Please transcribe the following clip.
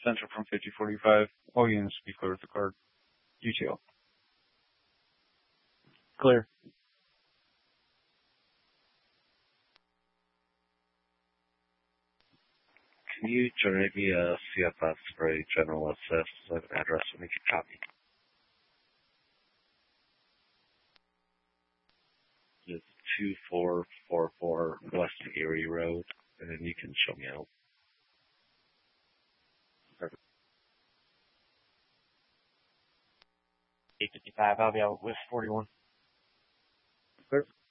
Central from 5045. All units be clear with the card. UTL. Clear. Can you generate me a CFS for a general assist? I have an address and make a copy. It's 2444 West Erie Road, and then you can show me out. Perfect. 855, I'll be out with 41. Perfect.